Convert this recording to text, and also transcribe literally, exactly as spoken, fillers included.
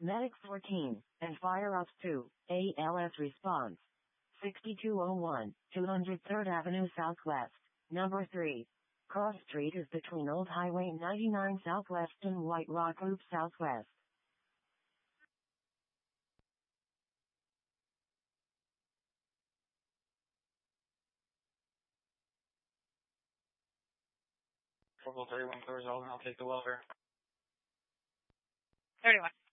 Medic fourteen, and Fire Ops two, A L S response. sixty-two oh one, two hundred third Avenue Southwest, number three. Cross Street is between Old Highway ninety-nine Southwest and White Rock Loop Southwest. Four thirty-one clears all, and I'll take the welfare. thirty-one.